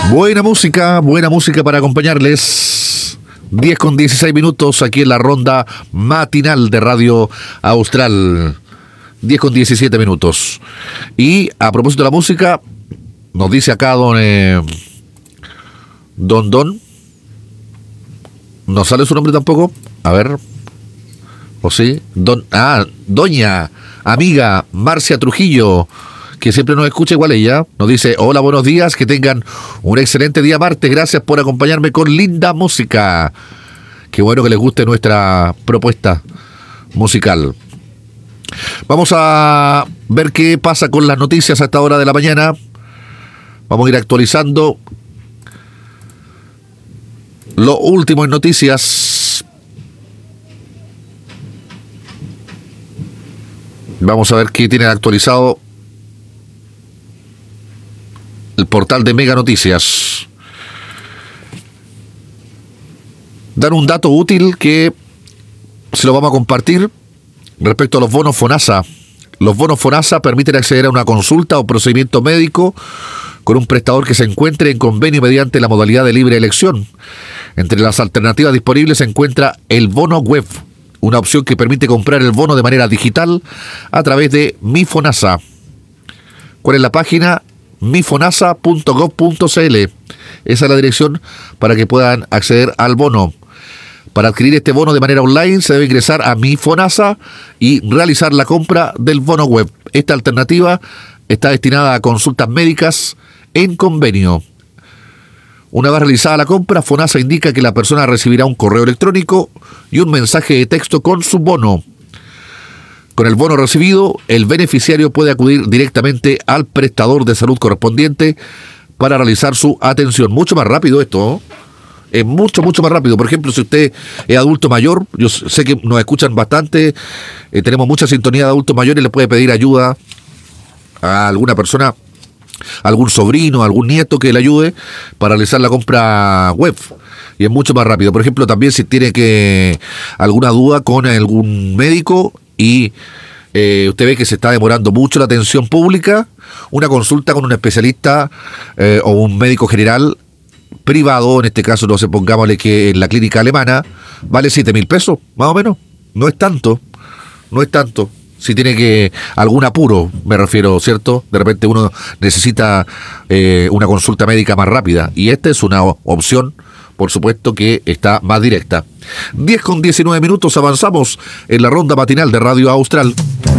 Buena música para acompañarles. 10:16 aquí en la ronda matinal de Radio Austral. 10:17. Y a propósito de la música, nos dice acá Don. No sale su nombre tampoco. A ver. ¿O sí? Doña, amiga Marcia Trujillo, que siempre nos escucha igual ella, nos dice: hola, buenos días, que tengan un excelente día martes, gracias por acompañarme con linda música. Qué bueno que les guste nuestra propuesta musical. Vamos a ver qué pasa con las noticias a esta hora de la mañana. Vamos a ir actualizando lo último en noticias. Vamos a ver qué tiene actualizado el portal de Mega Noticias. Dan un dato útil que se lo vamos a compartir respecto a los bonos FONASA. Los bonos FONASA permiten acceder a una consulta o procedimiento médico con un prestador que se encuentre en convenio mediante la modalidad de libre elección. Entre las alternativas disponibles se encuentra el bono web, una opción que permite comprar el bono de manera digital a través de Mi FONASA. ¿Cuál es la página? mifonasa.gov.cl. Esa es la dirección para que puedan acceder al bono. Para adquirir este bono de manera online se debe ingresar a Mi FONASA y realizar la compra del bono web. Esta alternativa está destinada a consultas médicas en convenio. Una vez realizada la compra, FONASA indica que la persona recibirá un correo electrónico y un mensaje de texto con su bono. Con el bono recibido, el beneficiario puede acudir directamente al prestador de salud correspondiente para realizar su atención. Mucho más rápido esto, ¿no? Es mucho más rápido. Por ejemplo, si usted es adulto mayor, yo sé que nos escuchan bastante, tenemos mucha sintonía de adultos mayores, le puede pedir ayuda a alguna persona, algún sobrino, algún nieto que le ayude para realizar la compra web. Y es mucho más rápido. Por ejemplo, también si tiene alguna duda con algún médico y usted ve que se está demorando mucho la atención pública, una consulta con un especialista o un médico general privado, en este caso, no sé, pongámosle que en la clínica alemana, vale 7.000 pesos, más o menos. No es tanto. Si tiene algún apuro, me refiero, ¿cierto? De repente uno necesita una consulta médica más rápida. Y esta es una opción, por supuesto, que está más directa. 10:19, avanzamos en la ronda matinal de Radio Austral.